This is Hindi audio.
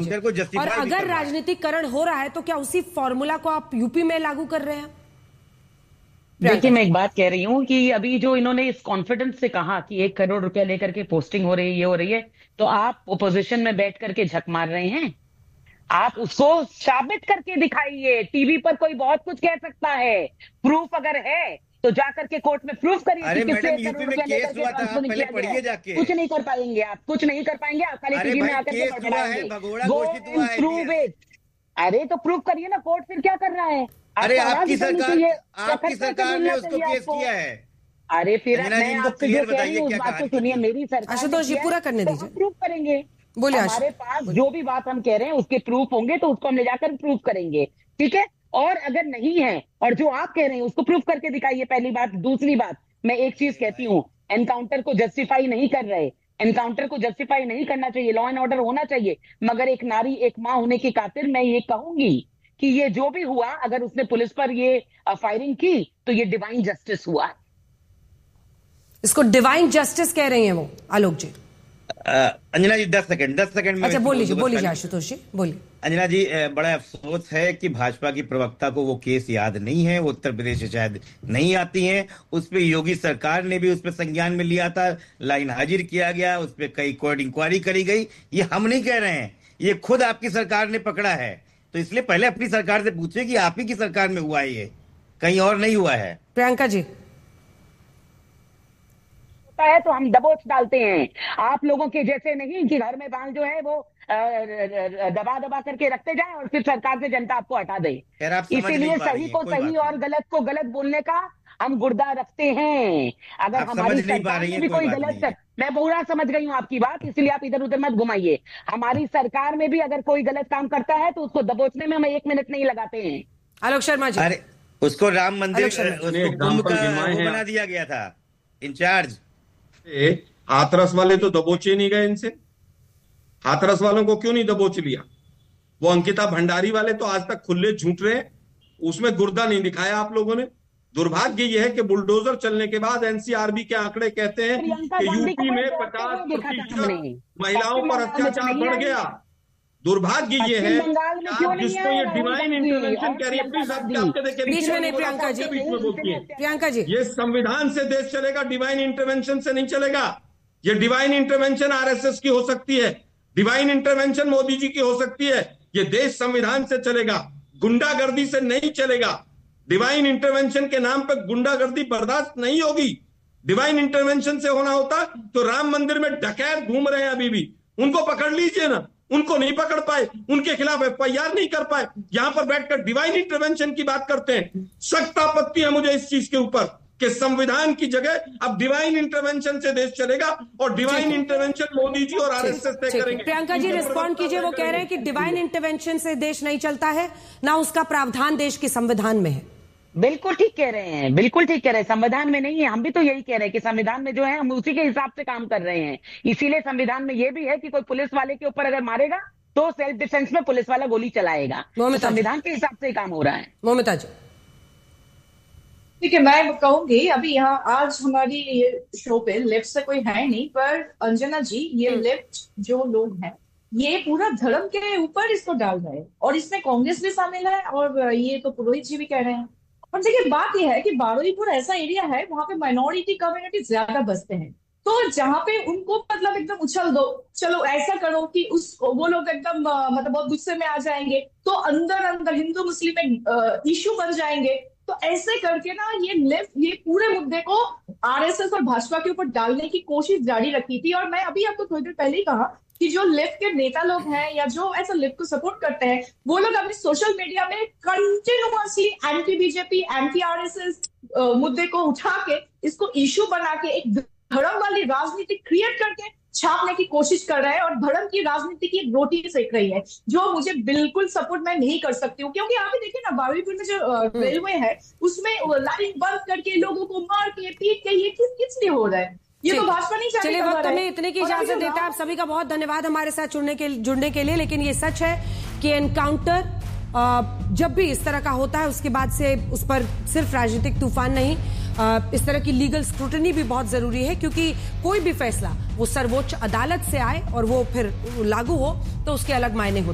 एनकाउंटर को जस्टिफाई और अगर राजनीतिकरण हो रहा है तो क्या उसी फॉर्मूला को आप यूपी में लागू कर रहे हैं? देखिए, मैं एक बात कह रही हूँ कि अभी जो इन्होंने इस कॉन्फिडेंस से कहा कि 1 करोड़ रुपया लेकर के पोस्टिंग हो रही है, ये हो रही है, तो आप ओपोजिशन में बैठ करके झक मार रहे हैं। आप उसको साबित करके दिखाइए। टीवी पर कोई बहुत कुछ कह सकता है, प्रूफ अगर है तो जाकर के कोर्ट में प्रूफ करिए। अरे मैडम, यूपी में केस हुआ था, आप पहले पढ़िए जाके। कुछ नहीं कर पाएंगे आप, कुछ नहीं कर पाएंगे आप, खाली टीवी में आकर के बड़बड़ाएंगे। भगोड़ा घोषित हुआ है, प्रूव इट। अरे तो प्रूफ करिए ना, कोर्ट फिर क्या कर रहा है? अरे आपकी सरकार ने उसको केस किया है। अरे फिर मैं आपसे जो कह रही हूँ उस बात को सुनिए। मेरी सरकार आशुतोष जी पूरा करने दीजिए, प्रूफ करेंगे। बोलिए। हमारे पास जो भी बात हम कह रहे हैं उसके प्रूफ होंगे तो उसको हम ले जाकर प्रूफ करेंगे, ठीक है। और अगर नहीं है और जो आप कह रहे हैं उसको प्रूफ करके दिखाइए, पहली बात। दूसरी बात, मैं एक चीज कहती हूँ, एनकाउंटर को जस्टिफाई नहीं कर रहे। एनकाउंटर को जस्टिफाई नहीं करना चाहिए, लॉ एंड ऑर्डर होना चाहिए। मगर एक नारी, एक माँ होने की खातिर मैं ये कहूंगी कि ये जो भी हुआ, अगर उसने पुलिस पर ये फायरिंग की तो ये डिवाइन जस्टिस हुआ। इसको डिवाइन जस्टिस कह रही हैं वो आलोक जी। अंजना जी 10 सेकंड में। अच्छा बोलिए आशुतोष जी, बोलिए। अंजना जी, बड़ा अफसोस है कि भाजपा की प्रवक्ता को वो केस याद नहीं है, वो उत्तर प्रदेश से शायद नहीं आती हैं। उस पर योगी सरकार ने भी उस पर संज्ञान में लिया था, लाइन हाजिर किया गया, उस पर कई कोर्ट इंक्वायरी करी गई। ये हम नहीं कह रहे हैं, ये खुद आपकी सरकार ने पकड़ा है। तो इसलिए पहले अपनी सरकार से पूछिए कि आप ही की सरकार में हुआ है, ये कहीं और नहीं हुआ है। प्रियंका जी, होता है तो हम दबोच डालते हैं, आप लोगों के जैसे नहीं कि घर में बाल जो है वो दबा दबा करके रखते जाएं और फिर सरकार से जनता आपको हटा दे। इसीलिए सही को सही और गलत को गलत बोलने का हम गुर्दा रखते हैं। अगर हमारी सरकार में भी कोई गलत, मैं पूरा समझ गई हूँ आपकी बात, इसलिए आप इधर उधर मत घुमाइए। हमारी सरकार में भी अगर कोई गलत काम करता है तो उसको दबोचने में हम 1 मिनट नहीं लगाते हैं। आलोक शर्मा जी, अरे उसको राम मंदिर, उसको कुंभ का वो बना दिया गया था इंचार्ज। हाथरस वाले तो दबोचे नहीं गए इनसे। हाथरस वालों को क्यों नहीं दबोच लिया? वो अंकिता भंडारी वाले तो आज तक खुले झूठ रहे, उसमें गुर्दा नहीं दिखाया आप लोगों ने। दुर्भाग्य यह है कि बुलडोजर चलने के बाद एनसीआरबी के आंकड़े कहते हैं कि यूपी में 50% महिलाओं पर अत्याचार बढ़ गया। दुर्भाग्य ये है जिसको ये डिवाइन इंटरवेंशन कह रही है। प्लीज आप देखिए, बीच में नहीं प्रियंका जी, प्रियंका जी, ये संविधान से देश चलेगा, डिवाइन इंटरवेंशन से नहीं चलेगा। ये डिवाइन इंटरवेंशन आरएसएस की हो सकती है, डिवाइन इंटरवेंशन मोदी जी की हो सकती है, ये देश संविधान से चलेगा, गुंडागर्दी से नहीं चलेगा। डिवाइन इंटरवेंशन के नाम पर गुंडागर्दी बर्दाश्त नहीं होगी। डिवाइन इंटरवेंशन से होना होता तो राम मंदिर में डकैत घूम रहे हैं अभी भी, उनको पकड़ लीजिए ना। उनको नहीं पकड़ पाए, उनके खिलाफ एफआईआर नहीं कर पाए, यहां पर बैठकर डिवाइन इंटरवेंशन की बात करते हैं। सख्त आपत्ति है मुझे इस चीज के ऊपर कि संविधान की जगह अब डिवाइन इंटरवेंशन से देश चलेगा और डिवाइन इंटरवेंशन मोदी जी और आरएसएस तय करेंगे। प्रियंका जी रिस्पॉन्ड कीजिए। वो कह रहे हैं कि डिवाइन इंटरवेंशन से देश नहीं चलता है, ना उसका प्रावधान देश के संविधान में है। बिल्कुल ठीक कह रहे हैं, बिल्कुल ठीक कह रहे हैं। संविधान में नहीं है, हम भी तो यही कह रहे हैं कि संविधान में जो है हम उसी के हिसाब से काम कर रहे हैं। इसीलिए संविधान में ये भी है कि कोई पुलिस वाले के ऊपर अगर मारेगा तो सेल्फ डिफेंस में पुलिस वाला गोली चलाएगा। तो संविधान के हिसाब से काम हो रहा है। मोमिता जी, ठीक है, मैं कहूंगी अभी यहाँ आज हमारी ये शो पे लेफ्ट से कोई है नहीं, पर अंजना जी ये लेफ्ट जो लोग हैं ये पूरा धर्म के ऊपर इसको डाल रहे हैं और इसमें कांग्रेस भी शामिल है और ये तो पुरोहित जी भी कह रहे हैं। और देखिए बात यह है कि बारुईपुर ऐसा एरिया है वहां पे माइनॉरिटी कम्युनिटी ज्यादा बसते हैं, तो जहां पे उनको मतलब एकदम उछल दो, चलो ऐसा करो कि उस वो लोग एकदम मतलब बहुत गुस्से में आ जाएंगे, तो अंदर अंदर हिंदू मुस्लिम में इश्यू बन जाएंगे। तो ऐसे करके ना ये लेफ्ट ये पूरे मुद्दे को आरएसएस और भाजपा के ऊपर डालने की कोशिश जारी रखी थी। और मैं अभी आपको थोड़ी देर पहले ही कहा कि जो लेफ्ट के नेता लोग हैं या जो ऐसा लेफ्ट को सपोर्ट करते हैं वो लोग अपने सोशल मीडिया में continuously anti BJP anti RSS मुद्दे को उठा के इसको इश्यू बना के एक धर्म वाली राजनीति क्रिएट करके छापने की कोशिश कर रहा है और धर्म की राजनीति की रोटी सेक रही है, जो मुझे बिल्कुल सपोर्ट मैं नहीं कर सकती हूँ। क्योंकि आप देखिए ना बारुईपुर में जो रेलवे है उसमें लाइन बंद करके लोगों को मार के पीट के ये किस लिए हो रहा है? ये तो भाजपा नहीं चाहती। चलिए वक्त हमें इतने की इजाजत देता है। आप सभी का बहुत धन्यवाद हमारे साथ जुड़ने के लिए। लेकिन ये सच है कि एनकाउंटर जब भी इस तरह का होता है उसके बाद से उस पर सिर्फ राजनीतिक तूफान नहीं, इस तरह की लीगल स्क्रूटनी भी बहुत जरूरी है, क्योंकि कोई भी फैसला वो सर्वोच्च अदालत से आए और वो फिर लागू हो तो उसके अलग मायने होते हैं।